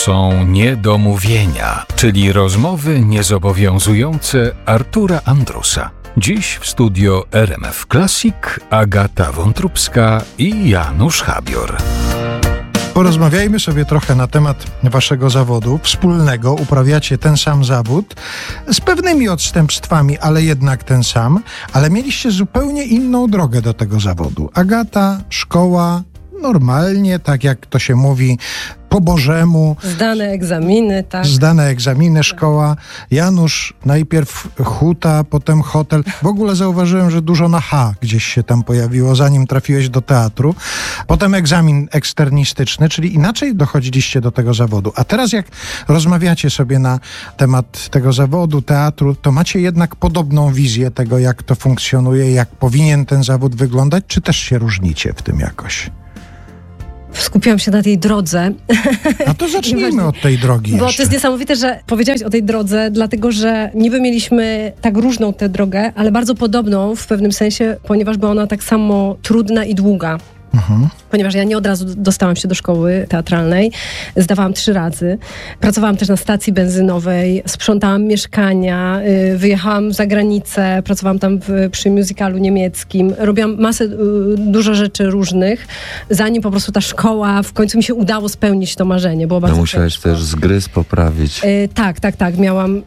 Są niedomówienia, czyli rozmowy niezobowiązujące Artura Andrusa. Dziś w studio RMF Classic Agata Wątróbska i Janusz Habior. Porozmawiajmy sobie trochę na temat waszego zawodu wspólnego. Uprawiacie ten sam zawód z pewnymi odstępstwami, ale jednak ten sam. Ale mieliście zupełnie inną drogę do tego zawodu. Agata, szkoła, normalnie, tak jak to się mówi, po Bożemu. Zdane egzaminy, tak. Zdane egzaminy, szkoła. Janusz, najpierw huta, potem hotel. W ogóle zauważyłem, że dużo na H gdzieś się tam pojawiło, zanim trafiłeś do teatru. Potem egzamin eksternistyczny, czyli inaczej dochodziliście do tego zawodu. A teraz jak rozmawiacie sobie na temat tego zawodu, teatru, to macie jednak podobną wizję tego, jak to funkcjonuje, jak powinien ten zawód wyglądać, czy też się różnicie w tym jakoś? Skupiłam się na tej drodze. A to zacznijmy od tej drogi Bo jeszcze. to jest niesamowite, że powiedziałeś o tej drodze, dlatego że niby mieliśmy tak różną tę drogę, ale bardzo podobną w pewnym sensie, ponieważ była ona tak samo trudna i długa. Ponieważ ja nie od razu dostałam się do szkoły teatralnej. Zdawałam 3 razy. Pracowałam też na stacji benzynowej, sprzątałam mieszkania, wyjechałam za granicę, pracowałam tam przy musicalu niemieckim. Robiłam dużo rzeczy różnych, zanim po prostu ta szkoła, w końcu mi się udało spełnić to marzenie. Było bardzo musiałeś ciężko. też zgryz poprawić. Tak. Miałam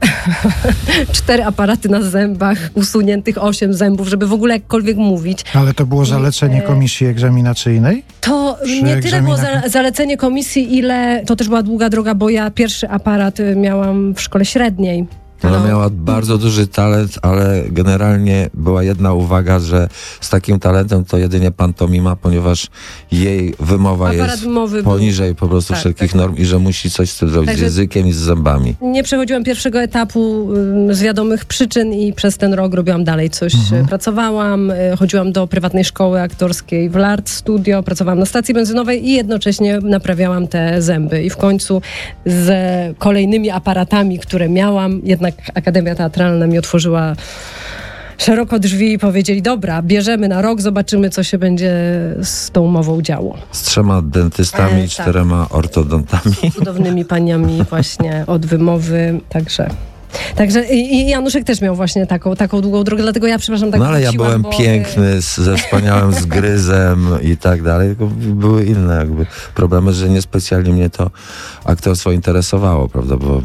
4 aparaty na zębach, usuniętych 8 zębów, żeby w ogóle jakkolwiek mówić. Ale to było zalecenie komisji egzaminacyjnej? To nie tyle było zalecenie komisji, ile to też była długa droga, bo ja pierwszy aparat miałam w szkole średniej. Ona miała bardzo duży talent, ale generalnie była jedna uwaga, że z takim talentem to jedynie pantomima, ponieważ jej wymowa Aparat jest mowy poniżej po prostu wszelkich norm i że musi coś z tym zrobić z językiem i z zębami. Nie przechodziłam pierwszego etapu z wiadomych przyczyn i przez ten rok robiłam dalej coś. Pracowałam, chodziłam do prywatnej szkoły aktorskiej w L'Art Studio, pracowałam na stacji benzynowej i jednocześnie naprawiałam te zęby. I w końcu z kolejnymi aparatami, które miałam, jednak Akademia Teatralna mi otworzyła szeroko drzwi i powiedzieli: dobra, bierzemy na rok, zobaczymy, co się będzie z tą mową działo. Z 3 dentystami, 4 ortodontami. Cudownymi paniami właśnie od wymowy, Także i Januszek też miał właśnie taką długą drogę, dlatego ja, przepraszam, tak No ale ja byłem piękny, ze wspaniałym zgryzem i tak dalej, tylko były inne jakby problemy, że niespecjalnie mnie to aktorstwo interesowało, prawda, bo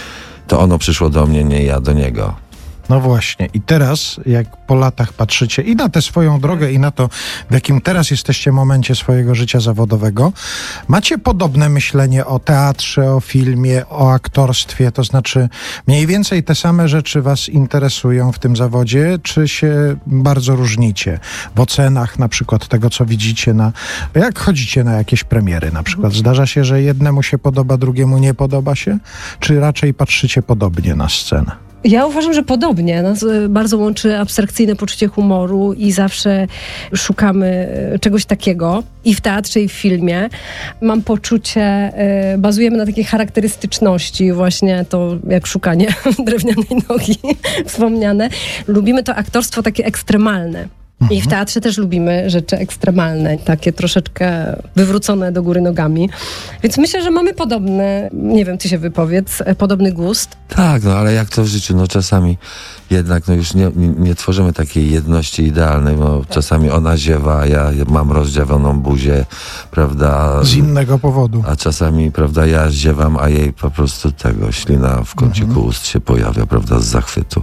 to ono przyszło do mnie, nie ja do niego. No właśnie. I teraz, jak po latach patrzycie i na tę swoją drogę, i na to, w jakim teraz jesteście momencie swojego życia zawodowego, macie podobne myślenie o teatrze, o filmie, o aktorstwie? To znaczy, mniej więcej te same rzeczy was interesują w tym zawodzie, czy się bardzo różnicie w ocenach na przykład tego, co widzicie jak chodzicie na jakieś premiery na przykład? Zdarza się, że jednemu się podoba, drugiemu nie podoba się? Czy raczej patrzycie podobnie na scenę? Ja uważam, że podobnie. Nas bardzo łączy abstrakcyjne poczucie humoru i zawsze szukamy czegoś takiego. I w teatrze, i w filmie. Mam poczucie, bazujemy na takiej charakterystyczności, właśnie to jak szukanie drewnianej nogi wspomniane. Lubimy to aktorstwo takie ekstremalne. I w teatrze też lubimy rzeczy ekstremalne, takie troszeczkę wywrócone do góry nogami. Więc myślę, że mamy podobny, nie wiem, ty się wypowiedz, podobny gust. Tak, no ale jak to w życiu, no czasami jednak już nie tworzymy takiej jedności idealnej, bo czasami ona ziewa, ja mam rozdziawioną buzię, prawda? Z innego powodu. A czasami, prawda, ja ziewam, a jej po prostu ślina w kąciku ust się pojawia, prawda, z zachwytu.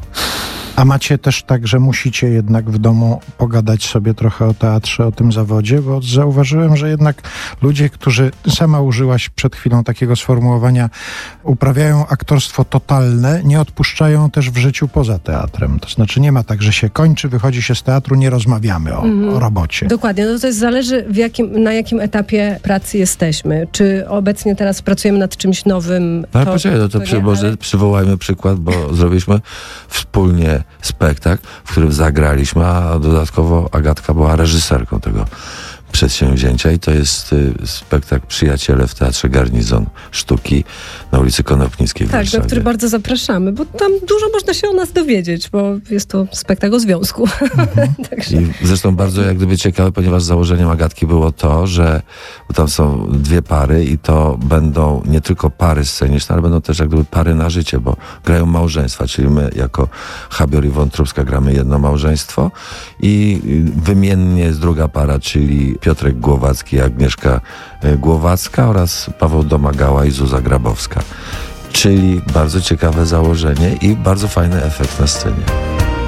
A macie też tak, że musicie jednak w domu pogadać sobie trochę o teatrze, o tym zawodzie, bo zauważyłem, że jednak ludzie, którzy, sama użyłaś przed chwilą takiego sformułowania, uprawiają aktorstwo totalne, nie odpuszczają też w życiu poza teatrem. To znaczy nie ma tak, że się kończy, wychodzi się z teatru, nie rozmawiamy o robocie. Dokładnie, no to jest zależy na jakim etapie pracy jesteśmy. Czy obecnie teraz pracujemy nad czymś nowym? Ale poczekaj, może przywołajmy przykład, bo zrobiliśmy wspólnie spektakl, w którym zagraliśmy, a dodatkowo Agatka była reżyserką tego przedsięwzięcia i to jest spektakl Przyjaciele w Teatrze Garnizon Sztuki. na ulicy Konopnickiej w Tak, Warszawie. do których bardzo zapraszamy, bo tam dużo można się o nas dowiedzieć, bo jest to spektakl o związku. Także... I zresztą bardzo jak gdyby ciekawe, ponieważ założeniem Agatki było to, że tam są dwie pary i to będą nie tylko pary sceniczne, ale będą też jak gdyby pary na życie, bo grają małżeństwa, czyli my jako Chabior i Wątróbska gramy jedno małżeństwo i wymiennie jest druga para, czyli Piotrek Głowacki i Agnieszka Głowacka oraz Paweł Domagała i Zuza Grabowska. Czyli bardzo ciekawe założenie i bardzo fajny efekt na scenie.